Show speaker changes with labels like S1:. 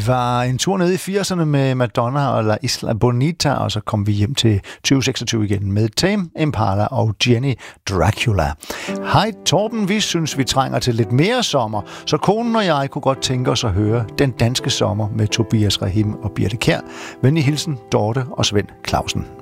S1: var en tur ned i 80'erne med Madonna og La Isla Bonita, og så kom vi hjem til 2026 igen med Tame Impala og Jenny Dracula. Hej Torben, vi synes, vi trænger til lidt mere sommer, så konen og jeg kunne godt tænke os at høre Den danske sommer med Tobias Rahim og Birthe Kjær. Venlig hilsen, Dorte og Svend Clausen.